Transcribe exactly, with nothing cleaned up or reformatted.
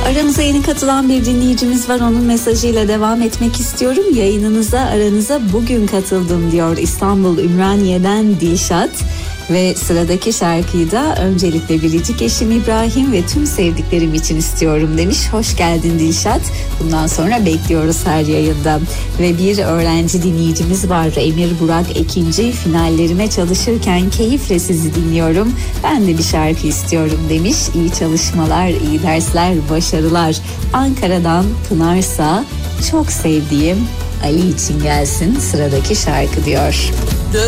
Aramıza yeni katılan bir dinleyicimiz var. Onun mesajıyla devam etmek istiyorum. Yayınınıza, aranıza bugün katıldım diyor İstanbul Ümraniye'den Dilşat. Ve sıradaki şarkıyı da öncelikle biricik eşim İbrahim ve tüm sevdiklerim için istiyorum demiş. Hoş geldin Dilşat. Bundan sonra bekliyoruz her yayında. Ve bir öğrenci dinleyicimiz var. Emir Burak Ekinci. Finallerime çalışırken keyifle sizi dinliyorum. Ben de bir şarkı istiyorum demiş. İyi çalışmalar, iyi dersler, başarılar. Ankara'dan Pınarsa çok sevdiğim Ali için gelsin sıradaki şarkı diyor.